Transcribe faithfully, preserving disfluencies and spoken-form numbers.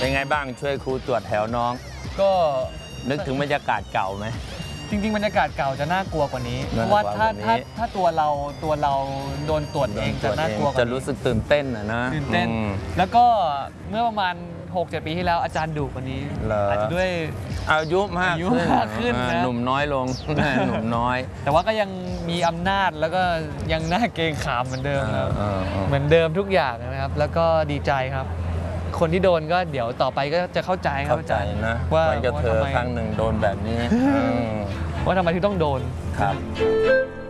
เป็นไงบ้างช่วยครูตรวจแถวน้องก็นึกถึงบรรยากาศเก่าไหมจริงๆบรรยากาศเก่าจะน่ากลัวกว่านี้เพราะว่าถ้าถ้าถ้าตัวเราตัวเราโดนตรวจเองจะน่ากลัวกว่าจะรู้สึกตื่นเต้นนะนะตื่นเต้นแล้วก็เมื่อประมาณ หกเจ็ด ปีที่แล้วอาจารย์ดุกว่านี้อาจจะด้วยอายุมากขึ้นนะหนุ่มน้อยลงหนุ่มน้อยแต่ว่าก็ยังมีอำนาจแล้วก็ยังน่าเกรงขามเหมือนเดิมครับเหมือนเดิมทุกอย่างนะครับแล้วก็ดีใจครับคนที่โดนก็เดี๋ยวต่อไปก็จะเข้าใจครับอาจารย์นะว่ากับเธอครั้งหนึ่งโดนแบบนี้ว่าทำไมถึงต้องโดนครับ